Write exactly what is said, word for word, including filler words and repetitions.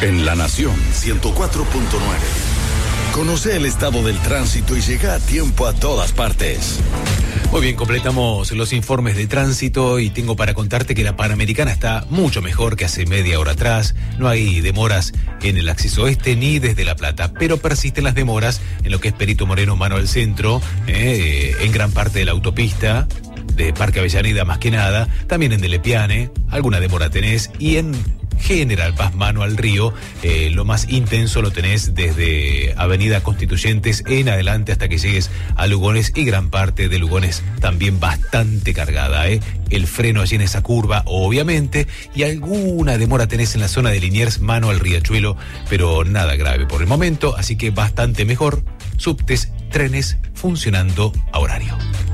En La Nación ciento cuatro punto nueve. Conoce el estado del tránsito y llega a tiempo a todas partes. Muy bien, completamos los informes de tránsito y tengo para contarte que la Panamericana está mucho mejor que hace media hora atrás. No hay demoras en el acceso este ni desde La Plata, pero persisten las demoras en lo que es Perito Moreno, mano al centro, eh, en gran parte de la autopista de Parque Avellaneda más que nada, también en Delepiane, alguna demora tenés, y en General Paz mano al río, eh, lo más intenso lo tenés desde Avenida Constituyentes en adelante hasta que llegues a Lugones, y gran parte de Lugones también bastante cargada, ¿eh? El freno allí en esa curva, obviamente, y alguna demora tenés en la zona de Liniers mano al Riachuelo, pero nada grave por el momento, así que bastante mejor. Subtes, trenes funcionando a horario.